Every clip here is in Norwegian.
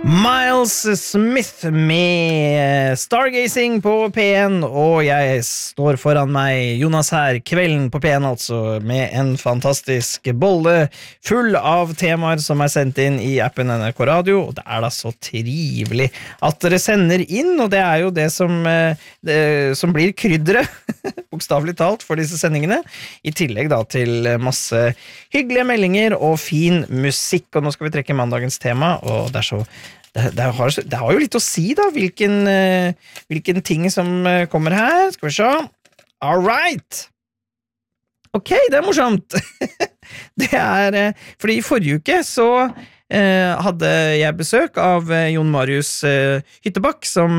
Miles Smith med Stargazing på P1, og jeg står foran meg, Jonas her, kvelden på P1 altså, med en fantastisk bolle full av temaer som sendt inn i appen NRK Radio, og det da så trivelig at dere sender inn, og det jo det som blir krydderet, bokstavelig talt, for disse sendingene, i tillegg da til masse hyggelige meldinger og fin musikk, og nå skal vi trekke mandagens tema, og det så det har jo litt å si da, hvilken ting som kommer her. Skal vi se. All right. Ok, det morsomt. Det fordi i forrige uke så hadde jeg besøk av Jon Marius Hyttebakk, som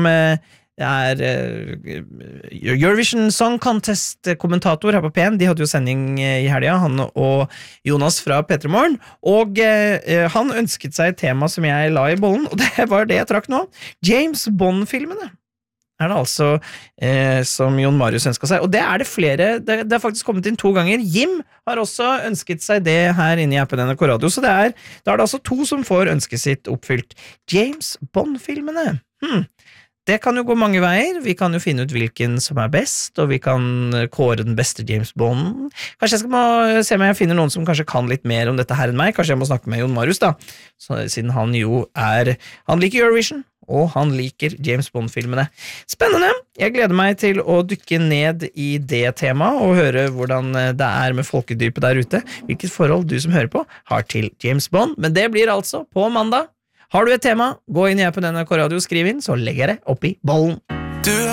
Eurovision Song Contest-kommentator her på P1. De hadde jo sending i helga, han og Jonas fra P3 Morgen, og han ønsket seg et tema som jeg la i bollen, og det var det jeg trakk nå. James Bond-filmene det altså som Jon Marius ønsket seg, og det det flere, det faktisk kommet inn 2 ganger. Jim har også ønsket seg det her inne i appen NRK Radio, så da det altså 2 som får ønsket sitt oppfylt. James Bond-filmene, Det kan jo gå mange veier. Vi kan jo finne ut hvilken som best, og vi kan kåre den beste James Bond. Kanskje jeg skal se om jeg finner noen som kanskje kan litt mer om dette her enn meg. Kanskje jeg må snakke med Jon Marius da, siden han jo han liker Eurovision, og han liker James Bond-filmene. Spennende! Jeg gleder meg til å dykke ned i det temaet, og høre hvordan det med folkedypet der ute, hvilket forhold du som hører på har til James Bond. Men det blir altså på mandag. Har du et tema, gå inn i appen NRK Radio og skriv inn, så legger jeg det opp i bollen.